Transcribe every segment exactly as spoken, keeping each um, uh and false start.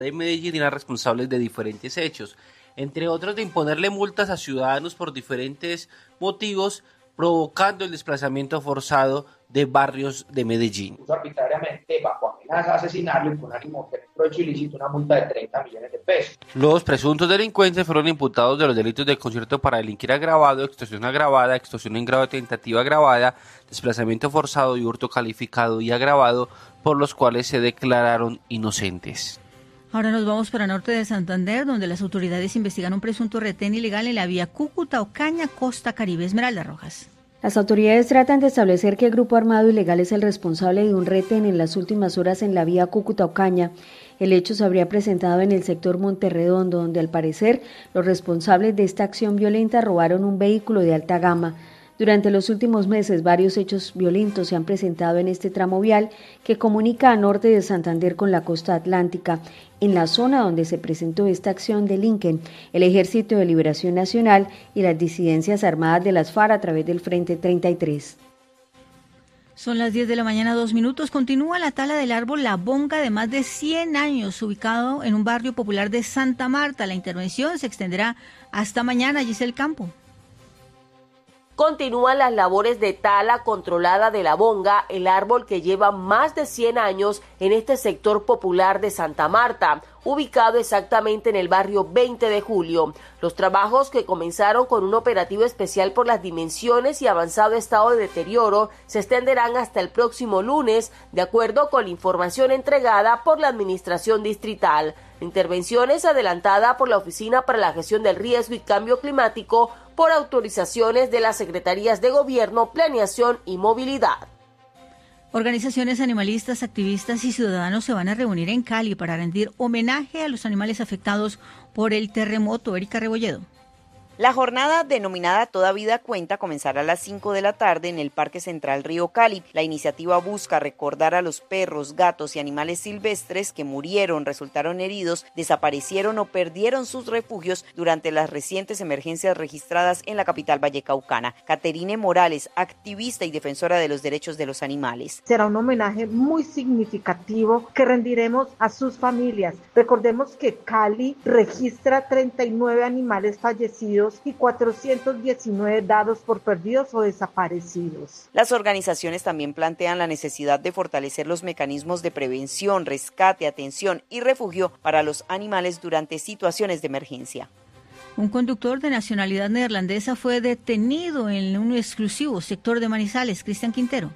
de Medellín eran responsables de diferentes hechos, entre otros de imponerle multas a ciudadanos por diferentes motivos, provocando el desplazamiento forzado de barrios de Medellín. Arbitrariamente, bajo amenaza de asesinarlo y con ánimo de provecho ilícito, una multa de treinta millones de pesos. Los presuntos delincuentes fueron imputados de los delitos de concierto para delinquir agravado, extorsión agravada, extorsión en grado de tentativa agravada, desplazamiento forzado y hurto calificado y agravado, por los cuales se declararon inocentes. Ahora nos vamos para norte de Santander, donde las autoridades investigan un presunto retén ilegal en la vía Cúcuta-Ocaña, Costa Caribe. Esmeralda Rojas. Las autoridades tratan de establecer que el grupo armado ilegal es el responsable de un retén en las últimas horas en la vía Cúcuta-Ocaña. El hecho se habría presentado en el sector Monterredondo, donde al parecer los responsables de esta acción violenta robaron un vehículo de alta gama. Durante los últimos meses, varios hechos violentos se han presentado en este tramo vial que comunica a norte de Santander con la costa atlántica. En la zona donde se presentó esta acción delinquen el Ejército de Liberación Nacional y las disidencias armadas de las FARC a través del Frente treinta y tres. Son las diez de la mañana, dos minutos. Continúa la tala del árbol La Bonga de más de cien años, ubicado en un barrio popular de Santa Marta. La intervención se extenderá hasta mañana. Giselle Campo. Continúan las labores de tala controlada de la bonga, el árbol que lleva más de cien años en este sector popular de Santa Marta, ubicado exactamente en el barrio veinte de julio. Los trabajos, que comenzaron con un operativo especial por las dimensiones y avanzado estado de deterioro, se extenderán hasta el próximo lunes, de acuerdo con la información entregada por la Administración Distrital. La intervención es adelantada por la Oficina para la Gestión del Riesgo y Cambio Climático por autorizaciones de las Secretarías de Gobierno, Planeación y Movilidad. Organizaciones animalistas, activistas y ciudadanos se van a reunir en Cali para rendir homenaje a los animales afectados por el terremoto. Erika Rebolledo. La jornada, denominada Toda Vida Cuenta, comenzará a las cinco de la tarde en el Parque Central Río Cali. La iniciativa busca recordar a los perros, gatos y animales silvestres que murieron, resultaron heridos, desaparecieron o perdieron sus refugios durante las recientes emergencias registradas en la capital vallecaucana. Caterine Morales, activista y defensora de los derechos de los animales. Será un homenaje muy significativo que rendiremos a sus familias. Recordemos que Cali registra treinta y nueve animales fallecidos y cuatrocientos diecinueve dados por perdidos o desaparecidos. Las organizaciones también plantean la necesidad de fortalecer los mecanismos de prevención, rescate, atención y refugio para los animales durante situaciones de emergencia. Un conductor de nacionalidad neerlandesa fue detenido en un exclusivo sector de Manizales. Cristian Quintero.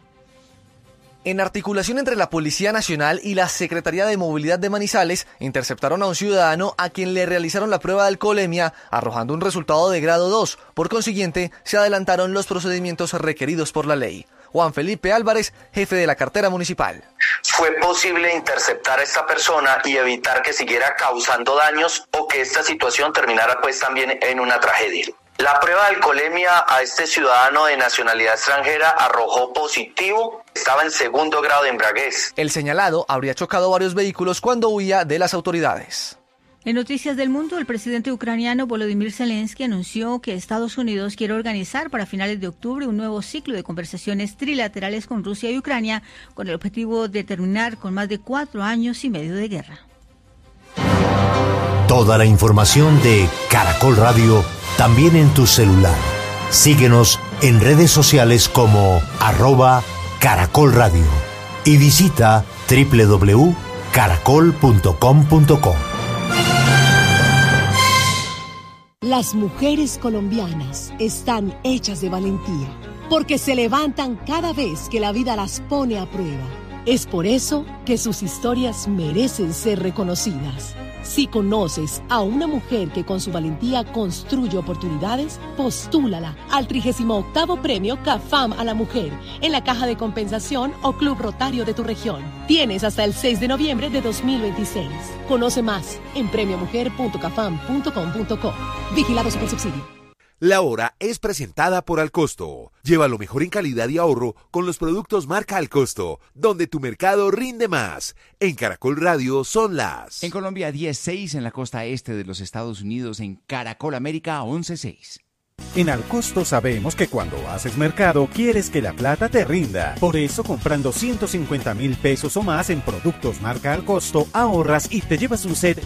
En articulación entre la Policía Nacional y la Secretaría de Movilidad de Manizales, interceptaron a un ciudadano a quien le realizaron la prueba de alcoholemia, arrojando un resultado de grado dos. Por consiguiente, se adelantaron los procedimientos requeridos por la ley. Juan Felipe Álvarez, jefe de la cartera municipal. Fue posible interceptar a esta persona y evitar que siguiera causando daños o que esta situación terminara pues también en una tragedia. La prueba de alcoholemia a este ciudadano de nacionalidad extranjera arrojó positivo, estaba en segundo grado de embriaguez. El señalado habría chocado varios vehículos cuando huía de las autoridades. En Noticias del Mundo, el presidente ucraniano Volodymyr Zelensky anunció que Estados Unidos quiere organizar para finales de octubre un nuevo ciclo de conversaciones trilaterales con Rusia y Ucrania, con el objetivo de terminar con más de cuatro años y medio de guerra. Toda la información de Caracol Radio también en tu celular. Síguenos en redes sociales como arroba Caracol Radio y visita doble u doble u doble u punto caracol punto com punto co. Las mujeres colombianas están hechas de valentía, porque se levantan cada vez que la vida las pone a prueba. Es por eso que sus historias merecen ser reconocidas. Si conoces a una mujer que con su valentía construye oportunidades, postúlala al trigésimo octavo Premio CAFAM a la Mujer en la Caja de Compensación o Club Rotario de tu región. Tienes hasta el seis de noviembre de dos mil veintiséis. Conoce más en premio mujer punto cafam punto com punto co. Vigilado Supersubsidio. La Hora es presentada por Alcosto. Lleva lo mejor en calidad y ahorro con los productos marca Alcosto, donde tu mercado rinde más. En Caracol Radio son las... En Colombia diez seis, en la costa este de los Estados Unidos, en Caracol América once seis. En Alcosto sabemos que cuando haces mercado quieres que la plata te rinda. Por eso, comprando ciento cincuenta mil pesos o más en productos marca Alcosto, ahorras y te llevas un set